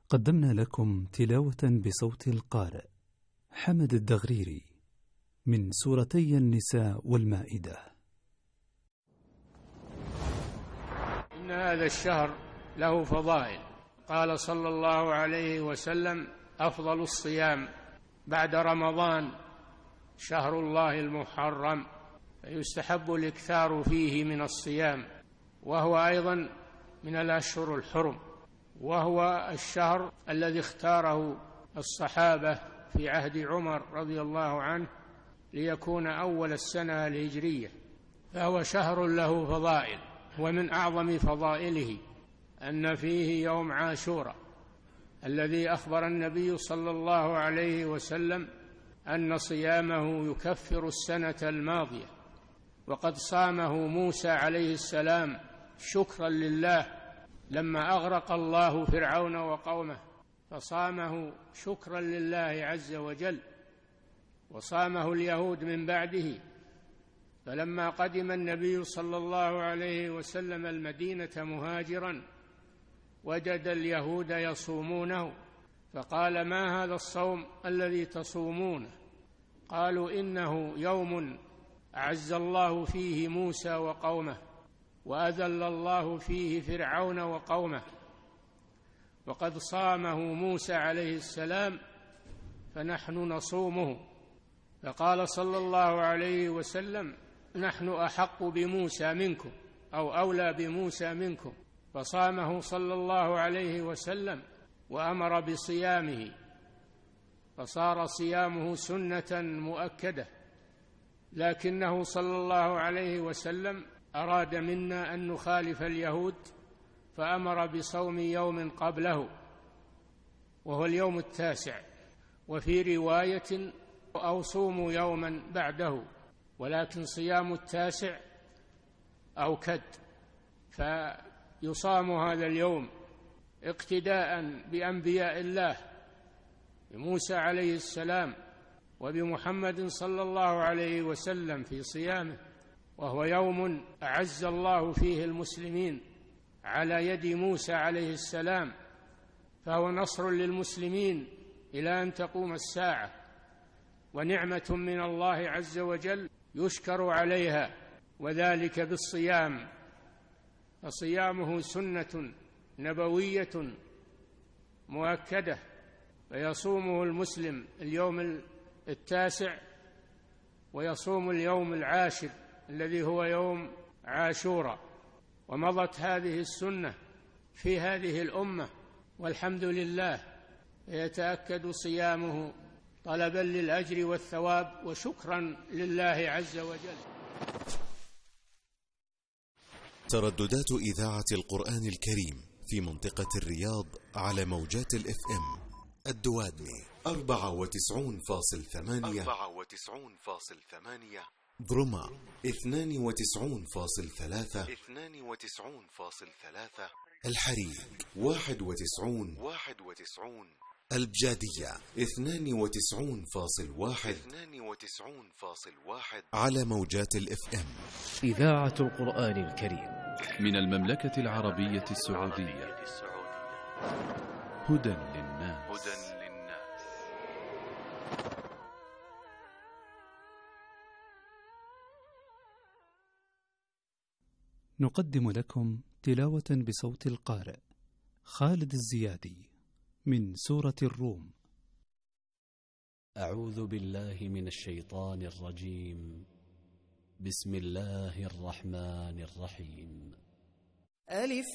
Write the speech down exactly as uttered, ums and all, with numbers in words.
قدمنا لكم تلاوة بصوت القارئ حمد الدغريري من سورتي النساء والمائدة. إن هذا الشهر له فضائل. قال صلى الله عليه وسلم: أفضل الصيام بعد رمضان شهر الله المحرم، فيستحب الإكثار فيه من الصيام، وهو أيضا من الأشهر الحرم، وهو الشهر الذي اختاره الصحابة في عهد عمر رضي الله عنه ليكون أول السنة الهجرية، فهو شهر له فضائل. ومن أعظم فضائله أن فيه يوم عاشوراء الذي أخبر النبي صلى الله عليه وسلم أن صيامه يكفر السنة الماضية، وقد صامه موسى عليه السلام شكرا لله لما أغرق الله فرعون وقومه، فصامه شكرا لله عز وجل. وصامه اليهود من بعده، فلما قدم النبي صلى الله عليه وسلم المدينة مهاجرا وجد اليهود يصومونه، فقال: ما هذا الصوم الذي تصومونه؟ قالوا: إنه يوم أعز الله فيه موسى وقومه وأذل الله فيه فرعون وقومه، وقد صامه موسى عليه السلام فنحن نصومه. فقال صلى الله عليه وسلم: نحن أحق بموسى منكم أو أولى بموسى منكم، فصامه صلى الله عليه وسلم وأمر بصيامه، فصار صيامه سنة مؤكدة. لكنه صلى الله عليه وسلم أراد منا أن نخالف اليهود، فأمر بصوم يوم قبله وهو اليوم التاسع، وفي رواية: أو صوموا يوما بعده، ولكن صيام التاسع أوكد، فيصام هذا اليوم اقتداء بأنبياء الله، بموسى عليه السلام وبمحمد صلى الله عليه وسلم في صيامه، وهو يوم أعز الله فيه المسلمين على يد موسى عليه السلام، فهو نصر للمسلمين إلى أن تقوم الساعة، ونعمة من الله عز وجل يشكر عليها، وذلك بالصيام. فصيامه سنة نبوية مؤكدة، فيصومه المسلم اليوم التاسع، ويصوم اليوم العاشر الذي هو يوم عاشوراء. ومضت هذه السنة في هذه الأمة والحمد لله، يتأكد صيامه طلبا للأجر والثواب وشكرا لله عز وجل. ترددات إذاعة القرآن الكريم في منطقة الرياض على موجات الإف إم: الدوادمي أربعة وتسعون فاصل ثمانية، أربعة وتسعون فاصل ثمانية، برما اثنان وتسعون فاصل ثلاثة، اثنان وتسعون فاصل ثلاثة، الحريق واحد وتسعون، واحد وتسعون، البجادية اثنان وتسعون فاصل واحد، اثنان وتسعون فاصل واحد، على موجات الإف إم. إذاعة القرآن الكريم من المملكة العربية السعودية. هدى للناس. هدى للناس. نقدم لكم تلاوة بصوت القارئ خالد الزيادي من سورة الروم. أعوذ بالله من الشيطان الرجيم. بسم الله الرحمن الرحيم. ألف